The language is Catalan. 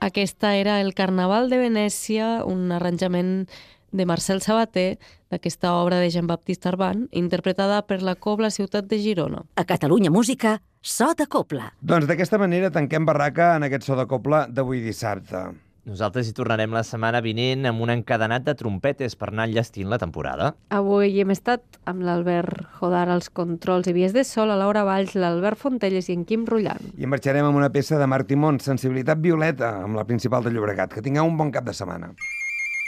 Aquesta era el Carnaval de Venècia, un arranjament de Marcel Sabater, d'aquesta obra de Jean-Baptiste Arban, interpretada per la Cobla Ciutat de Girona. A Catalunya Música, So de Cobla. Doncs d'aquesta manera tanquem barraca en aquest So de Cobla d'avui dissabte. Nosaltres hi tornarem la setmana vinent amb un encadenat de trompetes per anar enllestint la temporada. Avui hem estat amb l'Albert Jodar als controls i vies de sol, a Laura Valls, l'Albert Fontelles i en Quim Rullant. I marxarem amb una peça de Marc Timón, Sensibilitat Violeta, amb la Principal de Llobregat. Que tingueu un bon cap de setmana.